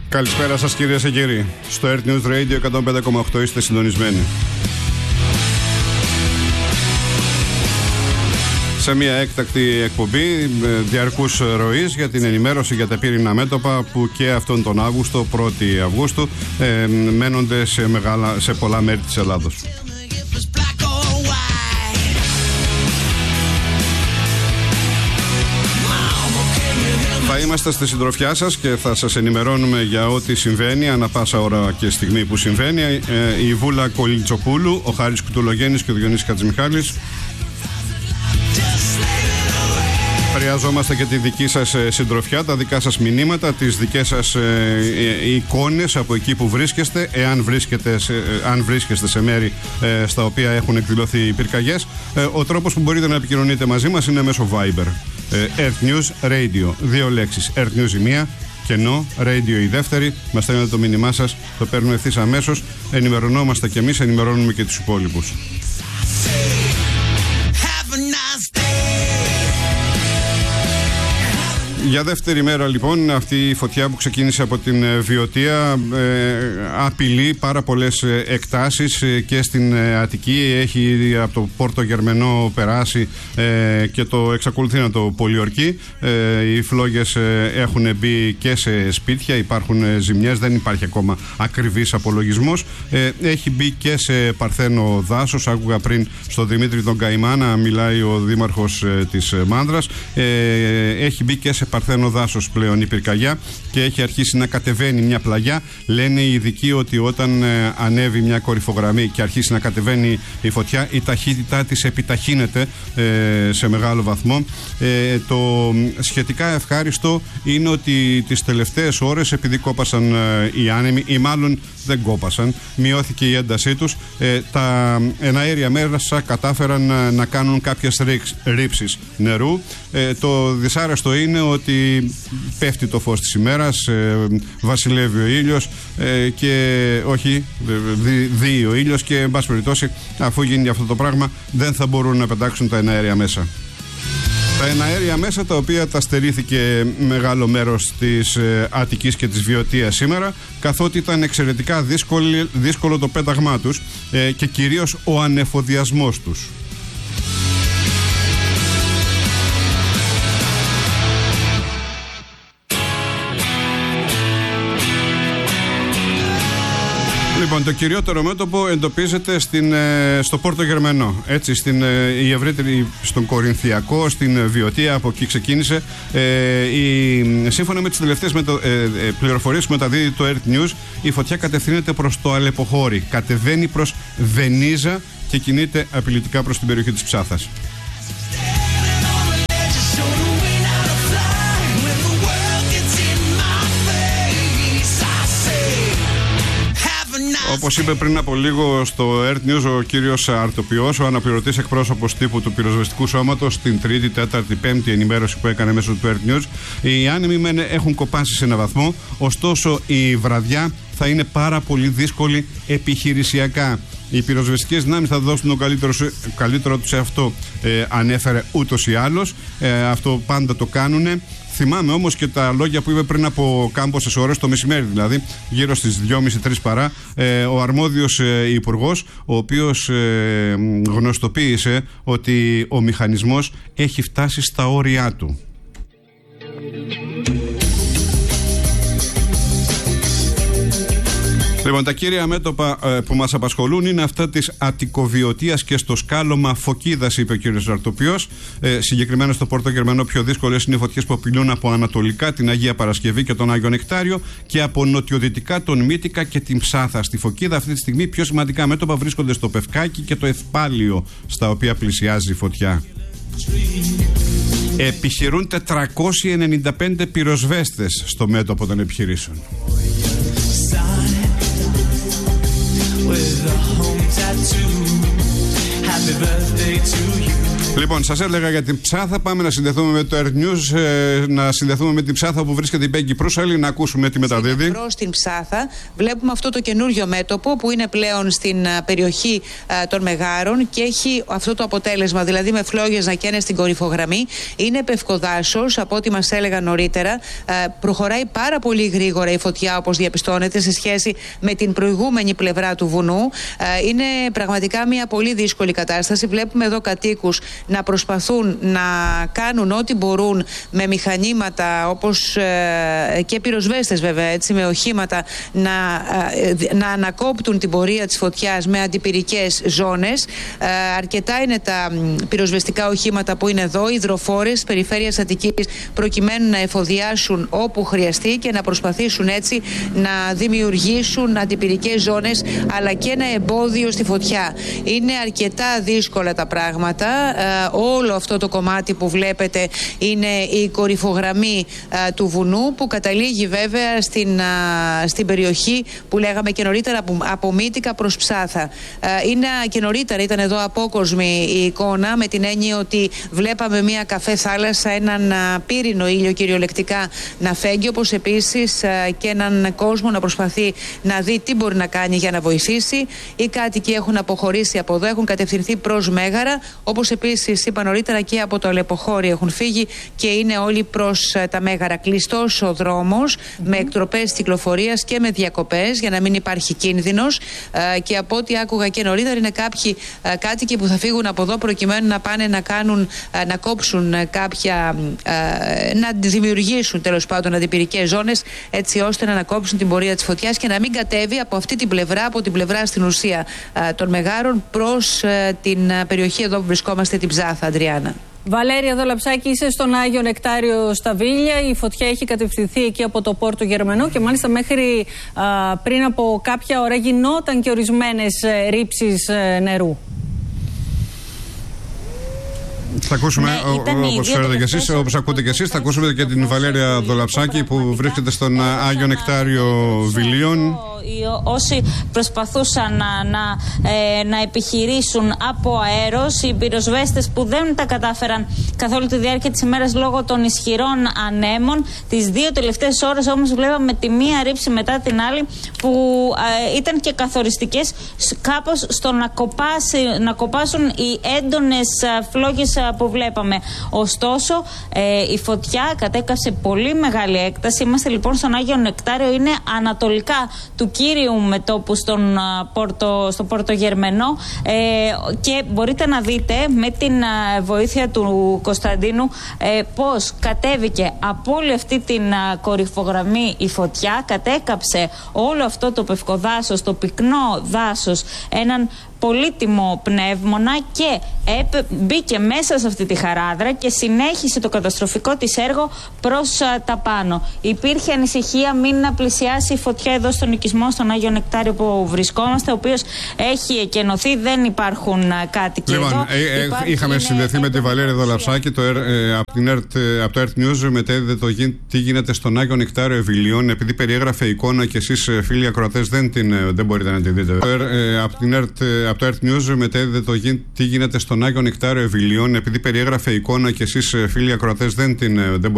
Καλησπέρα σας κυρίες και κύριοι. Στο Earth News Radio 105,8 είστε συντονισμένοι. Σε μια έκτακτη εκπομπή διαρκούς ροής για την ενημέρωση για τα πύριννα μέτωπα που και αυτόν τον Αύγουστο, 1η Αυγούστου, μένονται σε πολλά μέρη της Ελλάδος. Θα είμαστε στη συντροφιά σας και θα σας ενημερώνουμε για ό,τι συμβαίνει ανά πάσα ώρα και στιγμή που συμβαίνει. Η Βούλα Κολιτσοπούλου, ο Χάρης Κουτουλογέννης και ο Διονύσης Χατζημιχάλης. Χρειαζόμαστε και τη δική σας συντροφιά, τα δικά σας μηνύματα, τις δικές σας εικόνες από εκεί που βρίσκεστε, αν βρίσκεστε σε μέρη στα οποία έχουν εκδηλωθεί οι πυρκαγιές. Ο τρόπος που μπορείτε να επικοινωνείτε μαζί μας είναι μέσω Viber. Earth News Radio, 2 λέξεις. Earth News η μία, κενό, Radio η δεύτερη. Μας στέλνετε το μήνυμά σας, το παίρνουμε ευθύς αμέσως. Ενημερωνόμαστε κι εμείς, ενημερώνουμε και τους υπόλοιπους. Για δεύτερη μέρα λοιπόν αυτή η φωτιά που ξεκίνησε από την Βιωτία απειλεί πάρα πολλές εκτάσεις και στην Αττική. Έχει από το Πόρτο Γερμενό περάσει και το εξακολουθεί να το πολιορκεί. Οι φλόγες έχουν μπει και σε σπίτια, υπάρχουν ζημιές, δεν υπάρχει ακόμα ακριβής απολογισμός. Έχει μπει και σε παρθένο δάσος. Άκουγα πριν στον Δημήτρη τον Καημάνα, μιλάει ο δήμαρχος της Μάνδρας. Έχει μπει και σε παρθένο δάσος πλέον η πυρκαγιά και έχει αρχίσει να κατεβαίνει μια πλαγιά. Λένε οι ειδικοί ότι όταν ανέβει μια κορυφογραμμή και αρχίσει να κατεβαίνει η φωτιά, η ταχύτητά της επιταχύνεται σε μεγάλο βαθμό. Το σχετικά ευχάριστο είναι ότι τις τελευταίες ώρες, επειδή κόπασαν οι άνεμοι, ή μάλλον δεν κόπασαν, μειώθηκε η έντασή τους, τα εναέρια μέσα κατάφεραν να κάνουν κάποιες ρήψεις νερού. Το δυσάρεστο είναι ότι πέφτει το φως της ημέρας, βασιλεύει ο ήλιος και όχι, δει ο ήλιος και εν πάση περιπτώσει, αφού γίνει αυτό το πράγμα, δεν θα μπορούν να πετάξουν τα εναέρια μέσα. Τα εναέρια μέσα, τα οποία τα στερήθηκε μεγάλο μέρος της Αττικής και της Βιωτίας σήμερα, καθότι ήταν εξαιρετικά δύσκολο το πέταγμά τους και κυρίως ο ανεφοδιασμός τους. Λοιπόν, το κυριότερο μέτωπο εντοπίζεται στο Πόρτο Γερμενό. Έτσι, η ευρύτερη, στον Κορινθιακό, στην Βιωτία, από εκεί ξεκίνησε. Σύμφωνα με τις τελευταίες πληροφορίες που μεταδίδει το Earth News, η φωτιά κατευθύνεται προς το Αλεποχώρι. Κατεβαίνει προς Βενίζα και κινείται απειλητικά προς την περιοχή της Ψάθας. Όπως είπε πριν από λίγο στο Earth News ο κύριος Αρτοπιός, ο αναπληρωτής εκπρόσωπος τύπου του πυροσβεστικού σώματος, στην Τρίτη, Τέταρτη, Πέμπτη ενημέρωση που έκανε μέσω του Earth News, οι άνεμοι έχουν κοπάσει σε ένα βαθμό, ωστόσο η βραδιά θα είναι πάρα πολύ δύσκολη επιχειρησιακά. Οι πυροσβεστικές δυνάμεις θα δώσουν το καλύτερο τους σε αυτό, ανέφερε ούτως ή άλλως. Αυτό πάντα το κάνουνε. Θυμάμαι όμως και τα λόγια που είπε πριν από κάμποσες ώρες, το μεσημέρι δηλαδή, γύρω στις 2.30-3 παρά, ο αρμόδιος υπουργός, ο οποίος γνωστοποίησε ότι ο μηχανισμός έχει φτάσει στα όρια του. Λοιπόν, τα κύρια μέτωπα που μας απασχολούν είναι αυτά της Αττικοβιωτίας και στο σκάλωμα Φωκίδας, είπε ο κύριος Αρτοπιός. Συγκεκριμένα στο Πόρτο Γερμενό πιο δύσκολες είναι οι φωτιές που απειλούν από ανατολικά την Αγία Παρασκευή και τον Άγιο Νεκτάριο και από νοτιοδυτικά τον Μύτικα και την Ψάθα. Στη Φωκίδα αυτή τη στιγμή πιο σημαντικά μέτωπα βρίσκονται στο Πευκάκι και το Ευπάλιο, στα οποία πλησιάζει η φωτιά. Επιχειρούν 495 πυροσβέστες στο μέτωπο των επιχειρήσεων. With a home tattoo, happy birthday to you. Λοιπόν, σας έλεγα για την Ψάθα. Πάμε να συνδεθούμε με το Earth News, να συνδεθούμε με την Ψάθα που βρίσκεται η Πέγκη Προύσαλη, να ακούσουμε τι μεταδίδει. Προς την Ψάθα βλέπουμε αυτό το καινούριο μέτωπο που είναι πλέον στην περιοχή των Μεγάρων και έχει αυτό το αποτέλεσμα, δηλαδή με φλόγες να καίνε στην κορυφογραμμή. Είναι πευκοδάσος, από ό,τι μας έλεγαν νωρίτερα. Προχωράει πάρα πολύ γρήγορα η φωτιά, όπως διαπιστώνεται, σε σχέση με την προηγούμενη πλευρά του βουνού. Είναι πραγματικά μια πολύ δύσκολη κατάσταση. Βλέπουμε εδώ κατοίκους να προσπαθούν να κάνουν ό,τι μπορούν με μηχανήματα, όπως και πυροσβέστες βέβαια, έτσι, με οχήματα, να ανακόπτουν την πορεία της φωτιάς με αντιπυρικές ζώνες. Αρκετά είναι τα πυροσβεστικά οχήματα που είναι εδώ, υδροφόρες περιφέρειας Αττικής, προκειμένου να εφοδιάσουν όπου χρειαστεί και να προσπαθήσουν έτσι να δημιουργήσουν αντιπυρικές ζώνες, αλλά και ένα εμπόδιο στη φωτιά. Είναι αρκετά δύσκολα τα πράγματα. Όλο αυτό το κομμάτι που βλέπετε είναι η κορυφογραμμή του βουνού, που καταλήγει βέβαια στην περιοχή που λέγαμε και νωρίτερα από Μύτικα προς Ψάθα. Είναι και νωρίτερα ήταν εδώ απόκοσμη η εικόνα, με την έννοια ότι βλέπαμε μια καφέ θάλασσα, έναν πύρινο ήλιο κυριολεκτικά να φέγγει, όπως επίσης και έναν κόσμο να προσπαθεί να δει τι μπορεί να κάνει για να βοηθήσει. Οι κάτοικοι έχουν αποχωρήσει από εδώ, έχουν κατευθυνθεί προς Μέγαρα, όπως επίσης είπα νωρίτερα και από το Αλεποχώρι έχουν φύγει και είναι όλοι προς τα Μέγαρα. Κλειστός ο δρόμος με εκτροπές κυκλοφορίας και με διακοπές για να μην υπάρχει κίνδυνος, και από ό,τι άκουγα και νωρίτερα είναι κάποιοι κάτοικοι που θα φύγουν από εδώ προκειμένου να πάνε να κόψουν να δημιουργήσουν τέλος πάντων αντιπυρικές ζώνες, έτσι ώστε να ανακόψουν την πορεία της φωτιάς και να μην κατέβει από αυτή την πλευρά, από την πλευρά στην ουσία των Μεγάρων, προς την περιοχή εδώ που βρισκόμαστε, την Ψάθα, Αντριάννα. Βαλέρια Δολαψάκη, είσαι στον Άγιο Νεκτάριο στα Βίλια. Η φωτιά έχει κατευθυνθεί εκεί από το Πόρτο Γερμενό και μάλιστα μέχρι πριν από κάποια ώρα γινόταν και ορισμένες ρήψεις νερού. Θα ακούσουμε, όπως ξέρετε και εσείς, όπως ακούτε και εσείς, θα ακούσουμε και την Βαλέρια Δολαψάκη που βρίσκεται στον Άγιο Νεκτάριο Βιλίων. Όσοι προσπαθούσαν να επιχειρήσουν από αέρος, οι πυροσβέστες που δεν τα κατάφεραν καθ' όλη τη διάρκεια της ημέρας λόγω των ισχυρών ανέμων. Τις δύο τελευταίες ώρες όμως βλέπαμε τη μία ρήψη μετά την άλλη που ήταν και καθοριστικές κάπως στο να κοπάσουν οι έντονες φλόγες που βλέπαμε. Ωστόσο η φωτιά κατέκαψε πολύ μεγάλη έκταση. Είμαστε λοιπόν στον Άγιο Νεκτάριο, είναι ανατολικά του κύριου μετώπου στο Πόρτο Γερμενό, και μπορείτε να δείτε με την βοήθεια του Κωνσταντίνου πώς κατέβηκε από όλη αυτή την κορυφογραμμή η φωτιά, κατέκαψε όλο αυτό το πευκοδάσος, το πυκνό δάσος, έναν πολύτιμο πνεύμονα, και μπήκε μέσα σε αυτή τη χαράδρα και συνέχισε το καταστροφικό της έργο προς τα πάνω. Υπήρχε ανησυχία μην πλησιάσει η φωτιά εδώ στον οικισμό, στον Άγιο Νεκτάριο που βρισκόμαστε, ο οποίος έχει εκενωθεί, δεν υπάρχουν κάτοικοι εδώ. Είχαμε συνδεθεί με τη Βαλέρια Δολαψάκη από το Earth News, μετέδιδε τι γίνεται στον Άγιο Νεκτάριο Βιλίων, επειδή περιέγραφε εικόνα και εσείς φίλοι ακροατές δεν μπορείτε να τη δείτε. Από το Earth News μετέδιδε τι γίνεται στον Άγιο Νεκτάριο Βιλίων, επειδή περιέγραφε εικόνα και εσείς φίλοι ακροατές δεν